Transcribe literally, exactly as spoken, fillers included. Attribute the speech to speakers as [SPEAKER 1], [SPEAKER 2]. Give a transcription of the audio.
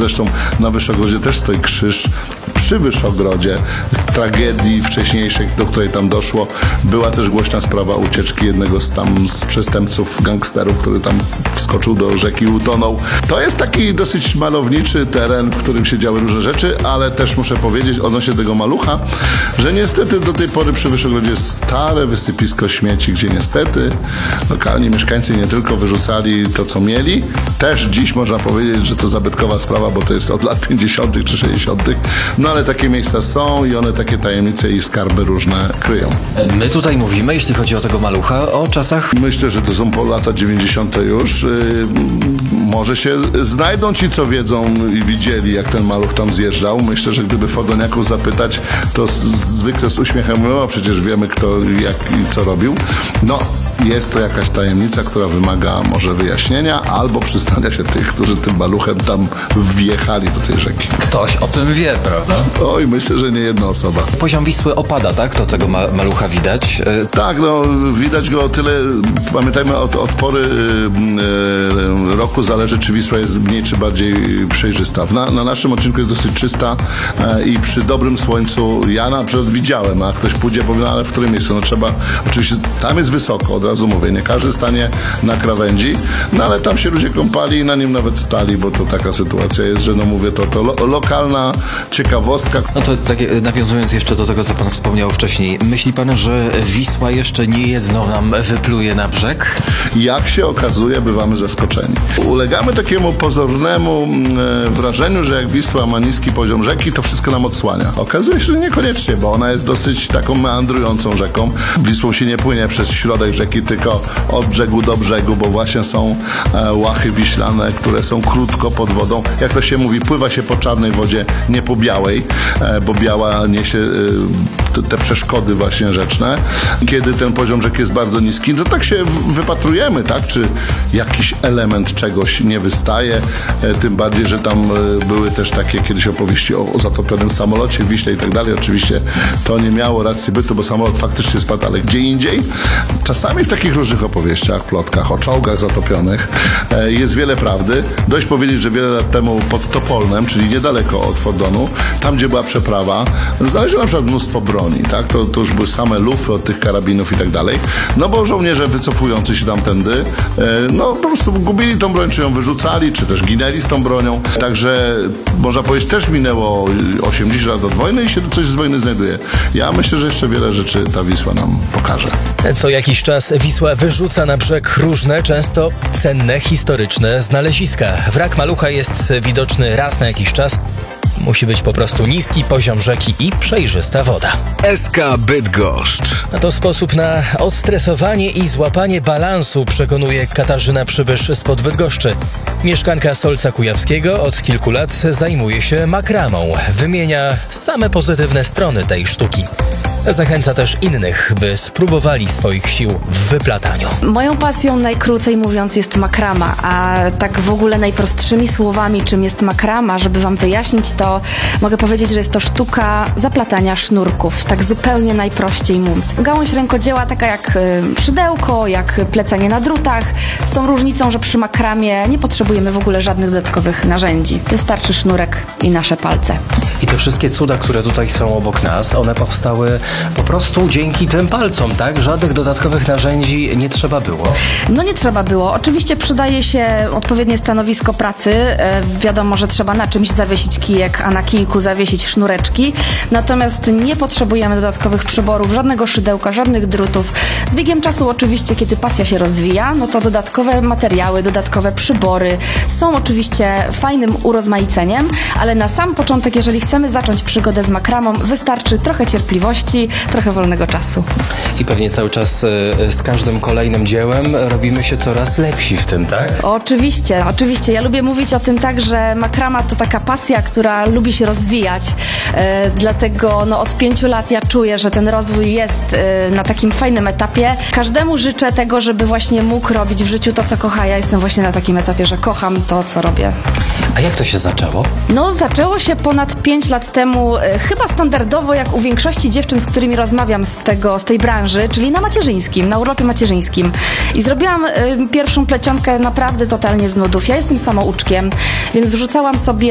[SPEAKER 1] Zresztą na Wyszogrodzie też stoi krzyż. Przy Wyszogrodzie, tragedii wcześniejszej, do której tam doszło, była też głośna sprawa ucieczki jednego z tam z przestępców, gangsterów, który tam wskoczył do rzeki i utonął. To jest taki dosyć malowniczy teren, w którym się działy różne rzeczy, ale też muszę powiedzieć odnośnie tego malucha, że niestety do tej pory przy Wyszogrodzie jest stare wysypisko śmieci, gdzie niestety lokalni mieszkańcy nie tylko wyrzucali to, co mieli, też dziś można powiedzieć, że to zabytkowa sprawa, bo to jest od lat pięćdziesiątych czy sześćdziesiątych. No ale takie miejsca są i one takie tajemnice i skarby różne kryją.
[SPEAKER 2] My tutaj mówimy, jeśli chodzi o tego malucha, o czasach...
[SPEAKER 1] Myślę, że to są po lata dziewięćdziesiąte już. Yy, może się znajdą ci, co wiedzą i widzieli, jak ten maluch tam zjeżdżał. Myślę, że gdyby Fordoniaków zapytać, to z, zwykle z uśmiechem mówią, a przecież wiemy, kto jak i co robił. No, jest to jakaś tajemnica, która wymaga może wyjaśnienia albo przyznania się tych, którzy tym maluchem tam wjechali do tej rzeki.
[SPEAKER 2] Ktoś o tym wie, prawda?
[SPEAKER 1] Oj, myślę, że nie jedna osoba.
[SPEAKER 2] Poziom Wisły opada, tak? To tego ma malucha widać.
[SPEAKER 1] Tak, no widać go o tyle, pamiętajmy, od, od pory e, roku zależy, czy Wisła jest mniej, czy bardziej przejrzysta. Na, na naszym odcinku jest dosyć czysta e, i przy dobrym słońcu ja na przykład widziałem, a ktoś pójdzie, powie, no, ale w którym miejscu? No trzeba, oczywiście tam jest wysoko, od razu mówię, nie każdy stanie na krawędzi, no ale tam się ludzie kąpali i na nim nawet stali, bo to taka sytuacja jest, że no mówię, to, to lo, lokalna ciekawostka.
[SPEAKER 2] No to tak nawiązując jeszcze do tego, co pan wspomniał wcześniej, myśli pan, że Wisła jeszcze nie jedno nam wypluje na brzeg?
[SPEAKER 1] Jak się okazuje, bywamy zaskoczeni. Ulegamy takiemu pozornemu e, wrażeniu, że jak Wisła ma niski poziom rzeki, to wszystko nam odsłania. Okazuje się, że niekoniecznie, bo ona jest dosyć taką meandrującą rzeką. Wisłą się nie płynie przez środek rzeki, tylko od brzegu do brzegu, bo właśnie są e, łachy wiślane, które są krótko pod wodą. Jak to się mówi, pływa się po czarnej wodzie, nie po białej, e, bo biała niesie e, te, te przeszkody właśnie rzeczne. Kiedy ten poziom rzeki jest bardzo niski, to tak się w, wypatrujemy, tak, czy jakiś element czegoś nie wystaje, e, tym bardziej, że tam e, były też takie kiedyś opowieści o, o zatopionym samolocie w Wiśle i tak dalej. Oczywiście to nie miało racji bytu, bo samolot faktycznie spadł, ale gdzie indziej. Czasami w takich różnych opowieściach, plotkach o czołgach zatopionych e, jest wiele prawdy. Dość powiedzieć, że wiele lat temu pod Topolnem, czyli niedaleko od Fordonu, tam gdzie była przeprawa, znaleziono na przykład mnóstwo broni, tak? To, to już były same lufy od tych karabinów i tak dalej. No bo żołnierze wycofujący się tamtędy, e, no po prostu gubili tą broń, czy ją wyrzucali, czy też ginęli z tą bronią. Także można powiedzieć, też minęło osiemdziesiąt lat od wojny i się coś z wojny znajduje. Ja myślę, że jeszcze wiele rzeczy ta Wisła nam pokaże.
[SPEAKER 3] Co jakiś czas Wisła wyrzuca na brzeg różne, często cenne, historyczne znaleziska. Wrak malucha jest widoczny raz na jakiś czas. Musi być po prostu niski poziom rzeki i przejrzysta woda.
[SPEAKER 4] S K Bydgoszcz.
[SPEAKER 3] A to sposób na odstresowanie i złapanie balansu, przekonuje Katarzyna Przybysz spod Bydgoszczy. Mieszkanka Solca Kujawskiego od kilku lat zajmuje się makramą. Wymienia same pozytywne strony tej sztuki. Zachęca też innych, by spróbowali swoich sił w wyplataniu.
[SPEAKER 5] Moją pasją, najkrócej mówiąc, jest makrama, a tak w ogóle najprostszymi słowami, czym jest makrama, żeby wam wyjaśnić, to mogę powiedzieć, że jest to sztuka zaplatania sznurków, tak zupełnie najprościej mówiąc. Gałąź rękodzieła taka jak szydełko, jak plecenie na drutach, z tą różnicą, że przy makramie nie potrzebujemy w ogóle żadnych dodatkowych narzędzi. Wystarczy sznurek i nasze palce.
[SPEAKER 2] I te wszystkie cuda, które tutaj są obok nas, one powstały po prostu dzięki tym palcom, tak? Żadnych dodatkowych narzędzi nie trzeba było.
[SPEAKER 5] No nie trzeba było. Oczywiście przydaje się odpowiednie stanowisko pracy. E, wiadomo, że trzeba na czymś zawiesić kijek, a na kijku zawiesić sznureczki. Natomiast nie potrzebujemy dodatkowych przyborów, żadnego szydełka, żadnych drutów. Z biegiem czasu oczywiście, kiedy pasja się rozwija, no to dodatkowe materiały, dodatkowe przybory są oczywiście fajnym urozmaiceniem, ale na sam początek, jeżeli chcemy zacząć przygodę z makramą, wystarczy trochę cierpliwości, trochę wolnego czasu.
[SPEAKER 2] I pewnie cały czas z każdym kolejnym dziełem robimy się coraz lepsi w tym, tak?
[SPEAKER 5] Oczywiście, oczywiście. Ja lubię mówić o tym tak, że makrama to taka pasja, która lubi się rozwijać. E, dlatego no, od pięciu lat ja czuję, że ten rozwój jest e, na takim fajnym etapie. Każdemu życzę tego, żeby właśnie mógł robić w życiu to, co kocha. Ja jestem właśnie na takim etapie, że kocham to, co robię.
[SPEAKER 2] A jak to się zaczęło?
[SPEAKER 5] No, zaczęło się ponad pięć lat temu, e, chyba standardowo, jak u większości dziewczyn, z którymi rozmawiam z, tego, z tej branży, czyli na macierzyńskim, na urlopie macierzyńskim. I zrobiłam y, pierwszą plecionkę naprawdę totalnie z nudów. Ja jestem samouczkiem, więc wrzucałam sobie